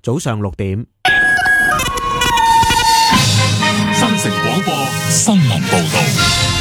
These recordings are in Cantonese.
早上6點。 新城廣播新聞報道。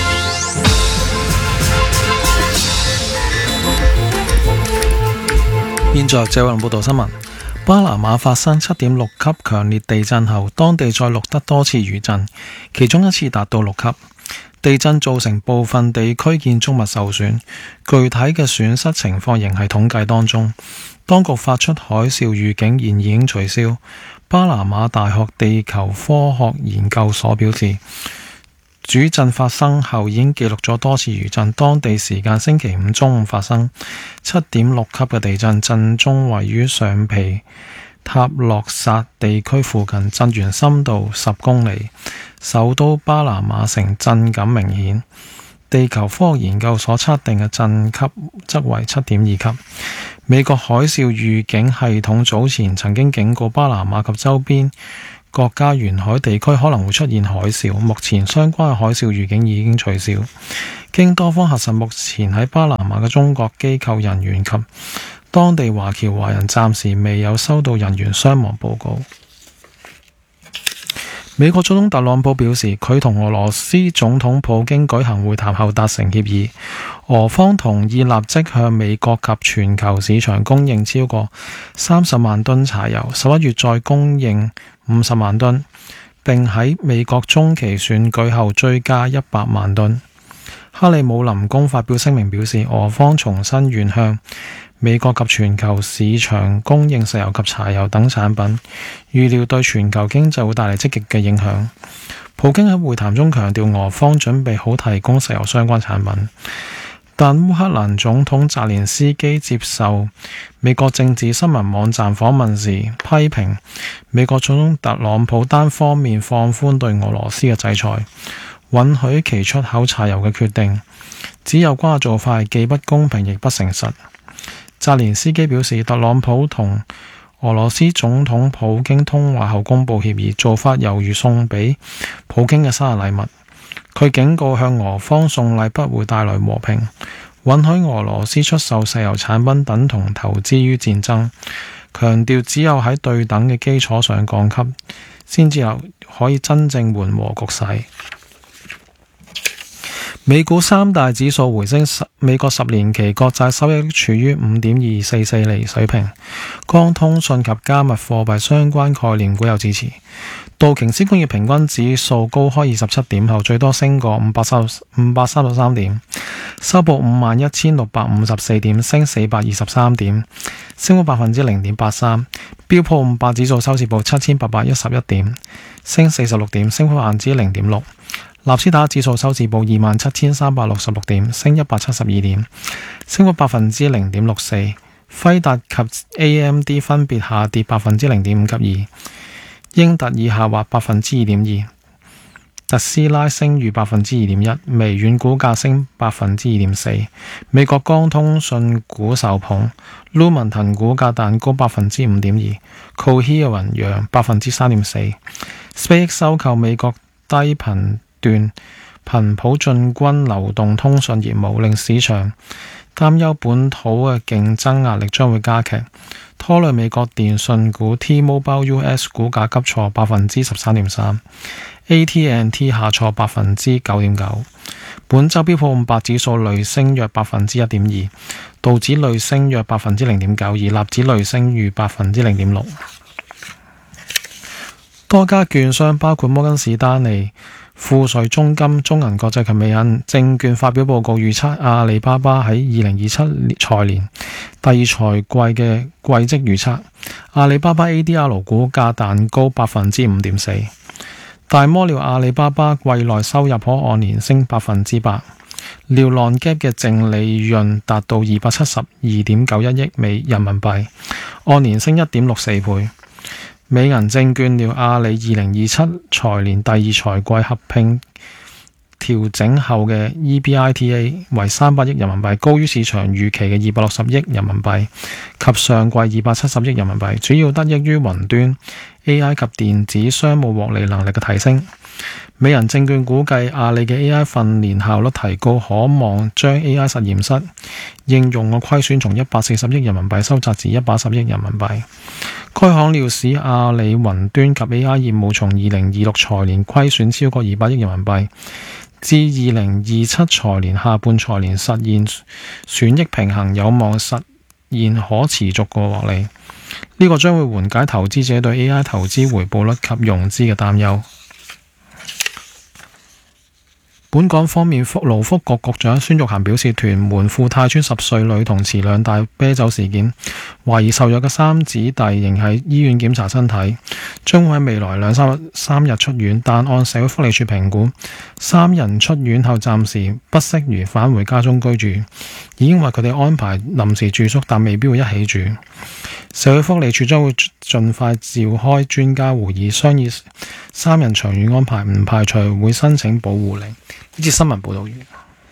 現在謝雲報道新聞。巴拿馬發生7.6級強烈地震後，當地再錄得多次餘震，其中一次達到6級。地震造成部分地區建築物受損，具體嘅損失情況仍係統計當中。當局發出海嘯預警，現已經取消。巴拿馬大學地球科學研究所表示，主震發生後已經記錄咗多次餘震，當地時間星期五中午發生7.6級嘅地震，震中位於上皮塔洛薩地區附近，震源深度10公里，首都巴拿馬城震感明顯。地球科學研究所測定嘅震級則為7.2級。美國海嘯預警系統早前曾經警告巴拿馬及周邊國家沿海地區可能會出現海嘯，目前相關嘅海嘯預警已經取消。經多方核實，目前喺巴拿馬嘅中國機構人員及當地華僑華人暫時未有收到人員傷亡報告。美國總統特朗普表示，佢同俄羅斯總統普京舉行會談後達成協議，俄方同意立即向美國及全球市場供應超過30萬噸柴油，11月再供應50萬噸，並喺美國中期選舉後追加100萬噸。克里姆林宮發表聲明表示，俄方重申願向美國及全球市場供應石油及柴油等產品，預料對全球經濟會帶嚟積極嘅影響。普京喺會談中強調，俄方準備好提供石油相關產品，但烏克蘭總統澤連斯基接受美國政治新聞網站訪問時，批評美國總統特朗普單方面放寬對俄羅斯嘅制裁，允許其出口柴油嘅決定，指有關嘅做法係既不公平亦不誠實。澤連斯基表示，特朗普同俄羅斯總統普京通話後公佈協議，做法猶如送俾普京嘅生日禮物。佢警告向俄方送禮不會帶來和平，允許俄羅斯出售石油產品等同投資於戰爭，強調只有喺對等嘅基礎上降級，先至可以真正緩和局勢。美股三大指數回升，美國10年期國債收益處於 5.244 厘水平。光通訊及加密貨幣相關概念股有支持。道瓊斯工業平均指數高開27點後，最多升過533點，收報 51,654 點，升423點，升幅 0.83%。標普500指數收市報 7,811 點，升46點，升幅 0.6%。納斯達克指數收市報 27,366 點，升172點，升幅 0.64%。輝達及 AMD 分別下跌 0.5% 及2%，英特爾下滑 2.2%， 特斯拉升逾 2.1%， 微軟股價升 2.4%。美國光通訊股受捧，Lumentum 股價彈高 5.2%， Coherent 揚 3.4%。SpaceX 收購美國低頻段頻譜進軍流動通訊業務，令市場擔憂本土嘅競爭壓力將會加劇，拖累美國電訊股 T-Mobile US 股價急挫 13.3%， AT&T 下挫 9.9%。本週標普500指數累升約 1.2%， 道指累升約 0.9%， 納指累升逾 0.6%。多家券商包括摩根士丹利、富瑞中金、中銀國際及美銀證券發表報告，預測阿里巴巴喺2027財年第二財季嘅季績預測，阿里巴巴 ADR 股價彈高 5.4%， 大摩料阿里巴巴季內收入可按年升 8%， 料 non-GAAP 嘅淨利潤達到 272.91 億美人民幣，按年升 1.64 倍。美銀證券料阿里2027財年第二財季合併調整後嘅 EBITDA 為300億人民幣，高於市場預期嘅260億人民幣及上季270億人民幣，主要得益於雲端、AI 及電子商務獲利能力嘅提升。美銀證券估計阿里嘅 AI 訓練效率提高，可望將 AI 實驗室應用嘅虧損從140億人民幣收窄至110億人民幣。 該行料使阿里雲端及 AI 業務從2026財年虧損超過200億人民幣，至2027財年下半財年實現損益平衡，有望實現可持續嘅獲利。呢個將會緩解投資者對 AI 投資回報率及融資嘅擔憂。本港方面，勞福局局長孫玉菡表示，屯門富泰邨10歲女童持兩大啤酒事件，懷疑受虐嘅三子弟仍喺醫院檢查身體，將會喺未來2-3日出院，但按社會福利署評估，三人出院後暫時不適宜返回家中居住，已經為佢哋安排臨時住宿，但未必會一起住。社會福利署將會盡快召開專家會議，商議三人長遠安排，唔排除會申請保護令。呢節新聞報道完。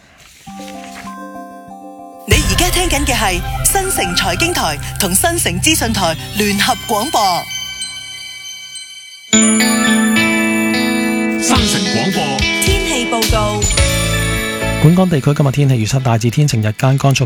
你而家聽緊嘅係新城財經台同新城資訊台聯合廣播。 新城廣播天氣報告。 本港地區今日天氣預測大致天晴，日間乾燥及